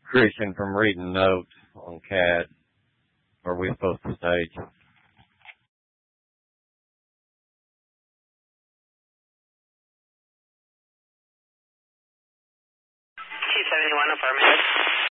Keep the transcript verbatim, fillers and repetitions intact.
Christian from reading notes on C A D. Are we supposed to stage? two seventy-one, affirmative.